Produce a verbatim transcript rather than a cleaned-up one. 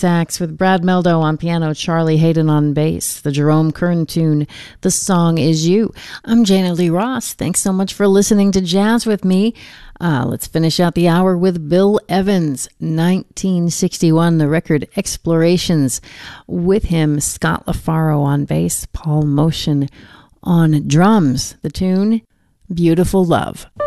sax with Brad Meldo on piano, Charlie Hayden on bass, the Jerome Kern tune, The Song Is You. I'm Jana Lee Ross. Thanks so much for listening to Jazz with me. Uh, let's finish out the hour with Bill Evans, nineteen sixty-one, the record Explorations. With him, Scott LaFaro on bass, Paul Motion on drums. The tune, Beautiful Love.